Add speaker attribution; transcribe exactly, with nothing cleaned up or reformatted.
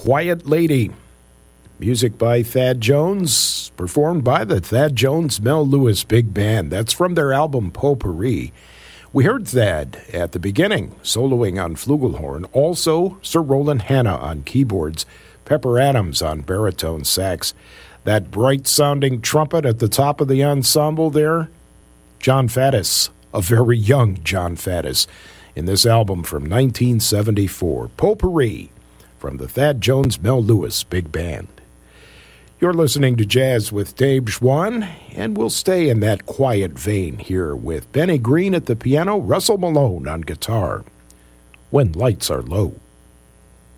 Speaker 1: Quiet Lady. Music by Thad Jones, performed by the Thad Jones Mel Lewis Big Band. That's from their album Potpourri. We heard Thad at the beginning, soloing on flugelhorn. Also, Sir Roland Hanna on keyboards, Pepper Adams on baritone sax. That bright-sounding trumpet at the top of the ensemble there, John Faddis, a very young John Faddis, in this album from nineteen seventy-four, Potpourri, from the Thad Jones Mel Lewis Big Band. You're listening to Jazz with Dave Schwann, and we'll stay in that quiet vein here with Benny Green at the piano, Russell Malone on guitar, When Lights Are Low.